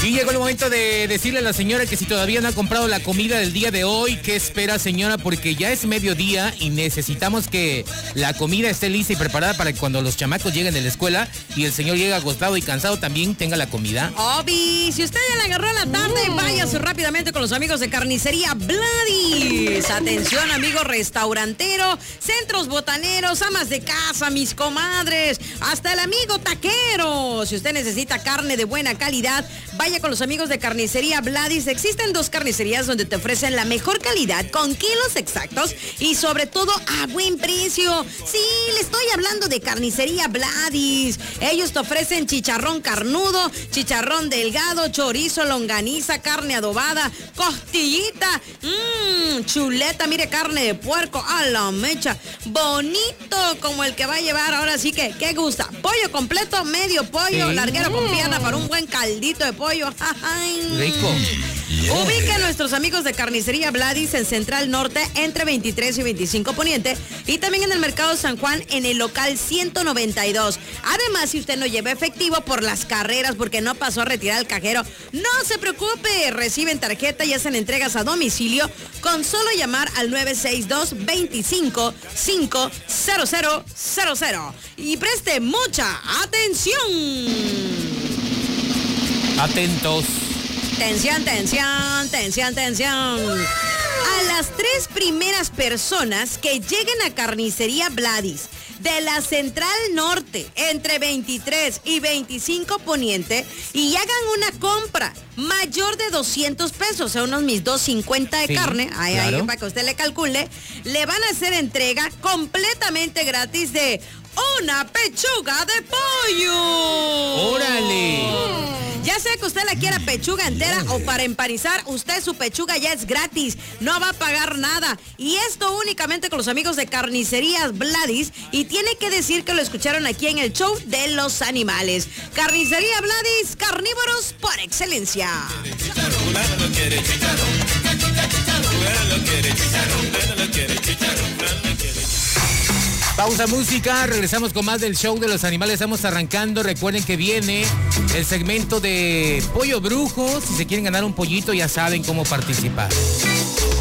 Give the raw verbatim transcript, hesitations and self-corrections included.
Y llegó el momento de decirle a la señora que si todavía no ha comprado la comida del día de hoy, ¿qué espera, señora? Porque ya es mediodía y necesitamos que la comida esté lista y preparada para que cuando los chamacos lleguen de la escuela y el señor llega agotado y cansado, también tenga la comida. Obi, si usted ya la agarró en la tarde, váyase rápidamente con los amigos de Carnicería Vladis. Atención, amigo restaurantero, centros botaneros, amas de casa, mis comadres, hasta el amigo taquero. Si usted necesita carne de buena calidad, vaya con los amigos de Carnicería Vladis. Existen dos carnicerías donde te ofrecen la mejor calidad con kilos exactos y sobre todo a buen precio. Sí, le estoy hablando de Carnicería Vladis. Ellos te ofrecen chicharrón carnudo, chicharrón delgado, chorizo, longaniza, carne adobada, costillita, mmm, chuleta, mire, carne de puerco, a la mecha, bonito como el que va a llevar ahora sí que, ¿qué gusta? Pollo completo, medio pollo, sí. Larguero con pierna para un buen caldito de pollo. Rico. Yeah. Ubique a nuestros amigos de Carnicería Vladis en Central Norte entre veintitrés y veinticinco Poniente y también en el Mercado San Juan en el local ciento noventa y dos. Además, si usted no lleva efectivo por las carreras porque no pasó a retirar el cajero, no se preocupe, reciben tarjeta y hacen entregas a domicilio con solo llamar al nueve seis dos, veinticinco, cinco cero cero cero cero. Y preste mucha atención. Atentos. Tensión, tensión, tensión, tensión. A las tres primeras personas que lleguen a Carnicería Vladis de la Central Norte entre veintitrés y veinticinco Poniente y hagan una compra mayor de doscientos pesos, o sea, unos mis dos cincuenta de sí, carne, ahí, claro. Ahí, para que usted le calcule, le van a hacer entrega completamente gratis de una pechuga de pollo. ¡Órale! Ya sea que usted la quiera pechuga entera o para empanizar, usted su pechuga ya es gratis, no va a pagar nada. Y esto únicamente con los amigos de Carnicerías Vladis y tiene que decir que lo escucharon aquí en el show de los animales. Carnicería Vladis, carnívoros por excelencia. Pausa música, regresamos con más del show de los animales, estamos arrancando, recuerden que viene el segmento de Pollo Brujo, si se quieren ganar un pollito ya saben cómo participar.